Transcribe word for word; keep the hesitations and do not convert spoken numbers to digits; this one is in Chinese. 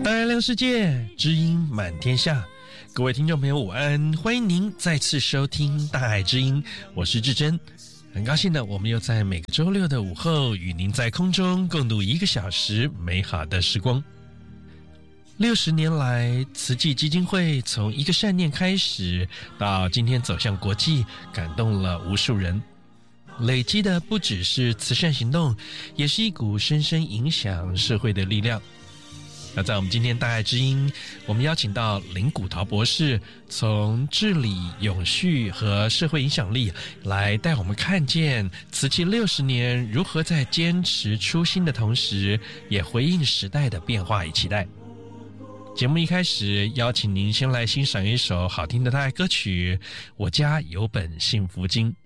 大亮世界，知音满天下。各位听众朋友午安，欢迎您再次收听大爱知音，我是志珍。很高兴呢，我们又在每个周六的午后与您在空中共度一个小时美好的时光。六十年来，慈济基金会从一个善念开始，到今天走向国际，感动了无数人。累积的不只是慈善行动，也是一股深深影响社会的力量。那在我们今天大爱知音，我们邀请到林古陶博士，从治理、永续和社会影响力来带我们看见慈济六十年如何在坚持初心的同时，也回应时代的变化与期待。节目一开始，邀请您先来欣赏一首好听的大爱歌曲《我家有本幸福经》。